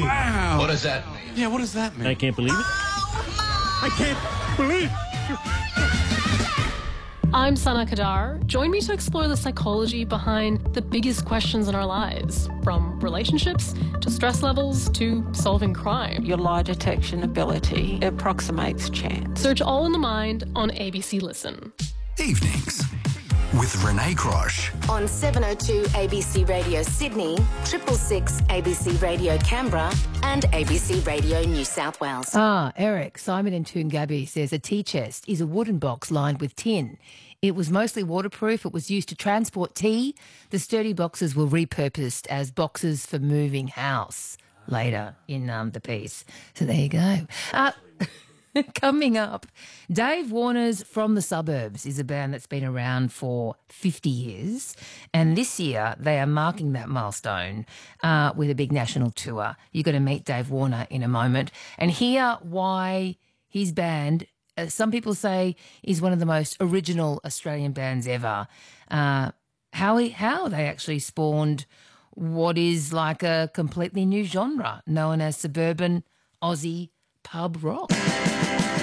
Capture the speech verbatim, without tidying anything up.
Wow. What does that mean? Yeah, what does that mean? I can't believe it. I can't believe I'm Sana Kadar. Join me to explore the psychology behind the biggest questions in our lives, from relationships to stress levels to solving crime. Your lie detection ability approximates chance. Search All in the Mind on A B C Listen. Evenings with Renee Crosh. On seven oh two A B C Radio Sydney, triple six A B C Radio Canberra and A B C Radio New South Wales. Ah, Eric, Simon in Toongabbie says a tea chest is a wooden box lined with tin. It was mostly waterproof. It was used to transport tea. The sturdy boxes were repurposed as boxes for moving house later in um, the piece. So there you go. Uh, coming up, Dave Warner's From the Suburbs is a band that's been around for fifty years. And this year they are marking that milestone uh, with a big national tour. You're going to meet Dave Warner in a moment and hear why his band, Uh, some people say, is one of the most original Australian bands ever. Uh, how he, how they actually spawned what is like a completely new genre known as suburban Aussie pub rock.